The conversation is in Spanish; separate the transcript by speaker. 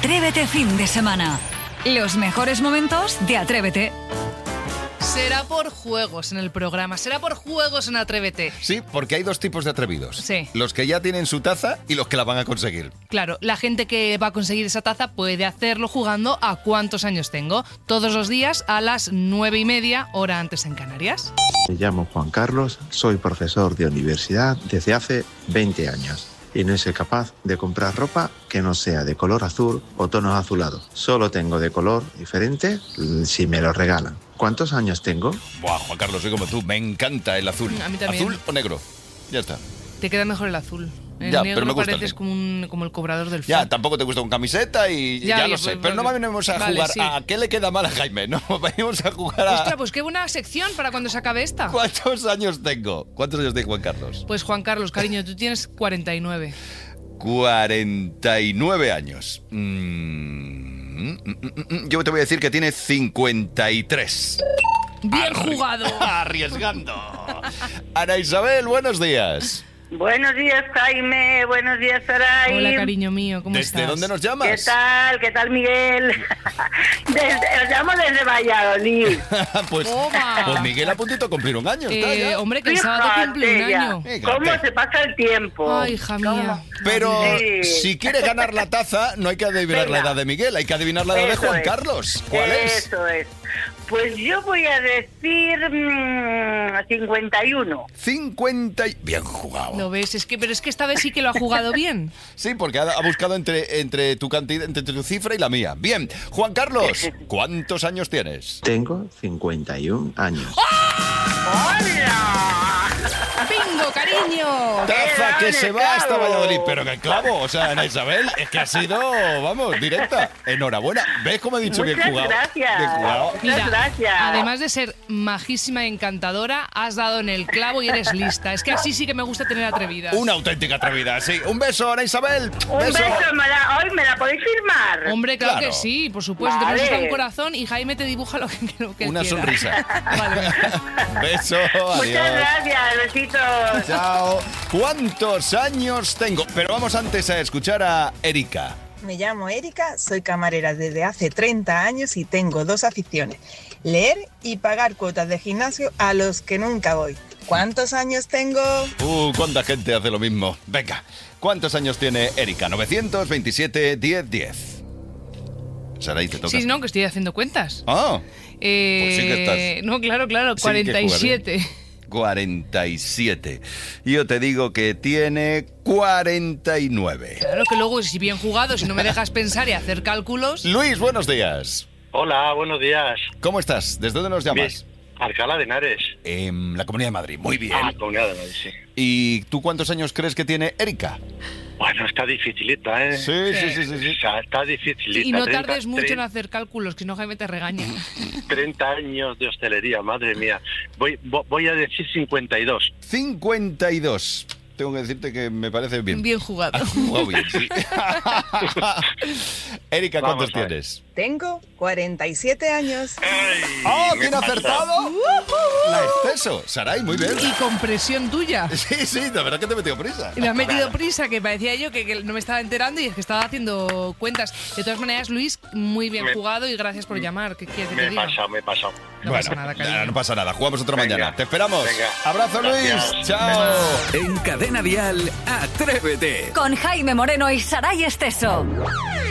Speaker 1: Atrévete fin de semana. Los mejores momentos de Atrévete.
Speaker 2: Será por juegos en el programa, será por juegos en Atrévete.
Speaker 3: Sí, porque hay dos tipos de atrevidos.
Speaker 2: Sí.
Speaker 3: Los que ya tienen su taza y los que la van a conseguir.
Speaker 2: Claro, la gente que va a conseguir esa taza puede hacerlo jugando a cuántos años tengo. Todos los días a las 9:30, hora antes en Canarias.
Speaker 4: Me llamo Juan Carlos, soy profesor de universidad desde hace 20 años. Y no soy capaz de comprar ropa que no sea de color azul o tonos azulados. Solo tengo de color diferente si me lo regalan. ¿Cuántos años tengo?
Speaker 3: Buah, Juan Carlos, soy como tú. Me encanta el azul.
Speaker 2: A mí también.
Speaker 3: ¿Azul o negro? Ya está.
Speaker 2: Te queda mejor el azul. El
Speaker 3: Ya,
Speaker 2: negro
Speaker 3: pero me gusta el
Speaker 2: pareces como el cobrador del
Speaker 3: Ya,
Speaker 2: fútbol.
Speaker 3: tampoco te gusta con camiseta y ya lo sé. Pero no venimos a
Speaker 2: vale,
Speaker 3: jugar
Speaker 2: sí.
Speaker 3: a qué le queda mal a Jaime. No, venimos a jugar a...
Speaker 2: Ostras, pues qué buena sección para cuando se acabe esta.
Speaker 3: ¿Cuántos años tengo? ¿Cuántos años tiene Juan Carlos?
Speaker 2: Pues Juan Carlos, cariño, tú tienes 49.
Speaker 3: 49 años. Yo te voy a decir que tiene 53.
Speaker 2: ¡Bien jugado!
Speaker 3: Arriesgando. Ana Isabel, buenos días.
Speaker 5: Buenos días, Jaime. Buenos días, Saray.
Speaker 2: Hola, cariño mío, ¿cómo estás?
Speaker 3: ¿Desde dónde nos llamas?
Speaker 5: ¿Qué tal? ¿Qué tal, Miguel? Os llamo desde Valladolid.
Speaker 3: pues,
Speaker 2: Toma.
Speaker 3: pues Miguel a puntito a cumplir un año. Está ya.
Speaker 2: Hombre, que el sábado cumple un
Speaker 5: Fíjate ya.
Speaker 2: año.
Speaker 3: Fíjate.
Speaker 5: ¿Cómo se pasa el tiempo?
Speaker 2: Ay, hija mía.
Speaker 3: Pero
Speaker 5: Sí.
Speaker 3: si quiere ganar la taza, no hay que adivinar la
Speaker 5: Venga.
Speaker 3: edad de Miguel, hay que adivinar la edad de
Speaker 5: Eso
Speaker 3: Juan
Speaker 5: es.
Speaker 3: Carlos. ¿Cuál es?
Speaker 5: Eso es. Pues yo voy a decir 51.
Speaker 3: 50. Bien jugado.
Speaker 2: ¿Lo ves? Pero es que esta vez sí que lo ha jugado bien.
Speaker 3: Sí, porque ha buscado entre tu cantidad, entre tu cifra y la mía. Bien, Juan Carlos, ¿cuántos años tienes?
Speaker 4: Tengo 51 años.
Speaker 5: ¡Hola!
Speaker 2: ¡Bingo, cariño!
Speaker 3: Taza que
Speaker 5: ¡Qué
Speaker 3: se va hasta
Speaker 5: clavo!
Speaker 3: Valladolid, pero que clavo, o sea, Ana Isabel, es que ha sido, vamos, directa. Enhorabuena. ¿Ves cómo he dicho bien
Speaker 5: Muchas
Speaker 3: jugado?
Speaker 5: gracias.
Speaker 3: Bien jugado.
Speaker 5: Muchas gracias.
Speaker 2: Además de ser majísima y encantadora, has dado en el clavo y eres lista. Es que así sí que me gusta tener atrevidas.
Speaker 3: Una auténtica atrevida, sí. Un beso, Ana Isabel.
Speaker 5: Un beso, hoy me la podéis firmar.
Speaker 2: Hombre, claro,
Speaker 3: Claro.
Speaker 2: que sí, por supuesto.
Speaker 5: Vale.
Speaker 2: Te pones hasta un corazón y Jaime te dibuja lo que él
Speaker 3: Una
Speaker 2: quiera.
Speaker 3: sonrisa.
Speaker 2: Vale.
Speaker 3: Beso, adiós.
Speaker 5: Muchas gracias, besitos.
Speaker 3: Chao. ¿Cuántos años tengo? Pero vamos antes a escuchar a Erika.
Speaker 6: Me llamo Erika, soy camarera desde hace 30 años y tengo dos aficiones, leer y pagar cuotas de gimnasio a los que nunca voy. ¿Cuántos años tengo?
Speaker 3: ¿Cuánta gente hace lo mismo? Venga, ¿cuántos años tiene Erika? 927 1010. Saray, te toca.
Speaker 2: Sí, no, que estoy haciendo cuentas.
Speaker 3: Ah, pues sí que estás.
Speaker 2: No, claro,
Speaker 3: Sí que jugar,
Speaker 2: 47.
Speaker 3: 47. Yo te digo que tiene 49.
Speaker 2: Claro que luego, si bien jugado, si no me dejas pensar y hacer cálculos...
Speaker 3: Luis, buenos días.
Speaker 7: Hola, buenos días.
Speaker 3: ¿Cómo estás? ¿Desde dónde nos llamas?
Speaker 7: Bien. Alcalá de Henares.
Speaker 3: En la Comunidad de Madrid. Muy bien.
Speaker 7: Comunidad de Madrid, sí.
Speaker 3: ¿Y tú cuántos años crees que tiene Erika?
Speaker 7: Bueno, está dificilita, ¿eh?
Speaker 3: Sí.
Speaker 7: O sea, está dificilita.
Speaker 2: Y no
Speaker 7: 30,
Speaker 2: tardes mucho en hacer cálculos, que si no Jaime te regaña.
Speaker 7: 30 años de hostelería, madre mía. Voy a decir 52.
Speaker 3: 52. Tengo que decirte que me parece bien.
Speaker 2: Bien jugado.
Speaker 3: Has jugado bien, sí. Erika, ¿cuántos
Speaker 7: Vamos a ver.
Speaker 3: tienes?
Speaker 6: Tengo 47 años.
Speaker 3: ¡Oh, quién ha acertado! La exceso. Saray, muy bien.
Speaker 2: Y con presión tuya.
Speaker 3: Sí, la verdad que te he metido prisa.
Speaker 2: Y me has metido prisa, que parecía yo que no me estaba enterando y es que estaba haciendo cuentas. De todas maneras, Luis, muy bien jugado y gracias por llamar. ¿Qué quieres que te
Speaker 7: Me he
Speaker 2: diga?
Speaker 7: pasado.
Speaker 2: No pasa nada, cariño.
Speaker 3: no pasa nada. Jugamos otra
Speaker 7: Venga.
Speaker 3: mañana. Te esperamos.
Speaker 7: Venga.
Speaker 3: Abrazo,
Speaker 7: Gracias.
Speaker 3: Luis. Chao.
Speaker 8: En Cadena Dial, Atrévete.
Speaker 1: Con Jaime Moreno y Saray Esteso.